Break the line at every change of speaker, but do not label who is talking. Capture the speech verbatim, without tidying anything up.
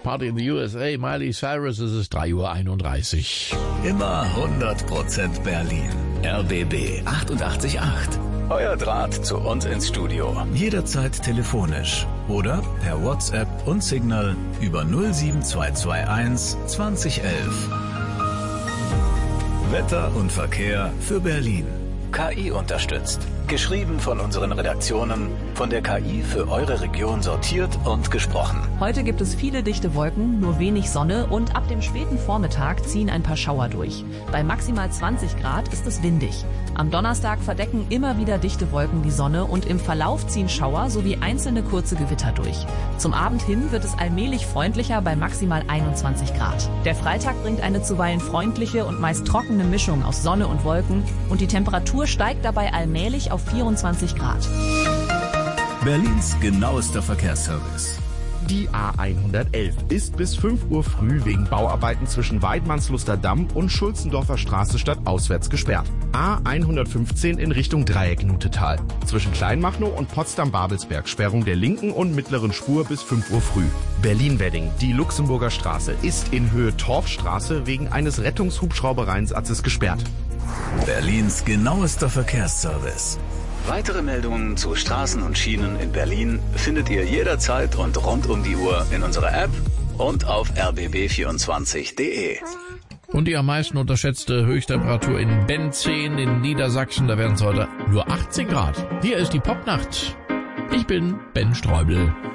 Party in the U S A, Miley Cyrus, es ist drei Uhr einunddreißig.
Immer hundert Prozent Berlin. R B B achtundachtzig Komma acht. Euer Draht zu uns ins Studio. Jederzeit telefonisch oder per WhatsApp und Signal über null sieben zwei zwei eins zwanzig elf. Wetter und Verkehr für Berlin. K I unterstützt. Geschrieben von unseren Redaktionen, von der K I für eure Region sortiert und gesprochen.
Heute gibt es viele dichte Wolken, nur wenig Sonne und ab dem späten Vormittag ziehen ein paar Schauer durch. Bei maximal zwanzig Grad ist es windig. Am Donnerstag verdecken immer wieder dichte Wolken die Sonne und im Verlauf ziehen Schauer sowie einzelne kurze Gewitter durch. Zum Abend hin wird es allmählich freundlicher bei maximal einundzwanzig Grad. Der Freitag bringt eine zuweilen freundliche und meist trockene Mischung aus Sonne und Wolken und die Temperatur steigt dabei allmählich auf vierundzwanzig Grad.
Berlins genauester Verkehrsservice.
Die A hundertelf ist bis fünf Uhr früh wegen Bauarbeiten zwischen Weidmannsluster Damm und Schulzendorfer Straße stadtauswärts gesperrt. A hundertfünfzehn in Richtung Dreieck-Nutetal. Zwischen Kleinmachnow und Potsdam-Babelsberg Sperrung der linken und mittleren Spur bis fünf Uhr früh. Berlin-Wedding, die Luxemburger Straße, ist in Höhe Torfstraße wegen eines Rettungshubschraubereinsatzes gesperrt.
Berlins genauester Verkehrsservice. Weitere Meldungen zu Straßen und Schienen in Berlin findet ihr jederzeit und rund um die Uhr in unserer App und auf r b b vierundzwanzig punkt d e.
Und die am meisten unterschätzte Höchsttemperatur in Benzin in Niedersachsen, da werden es heute nur achtzehn Grad. Hier ist die Popnacht. Ich bin Ben Streubel.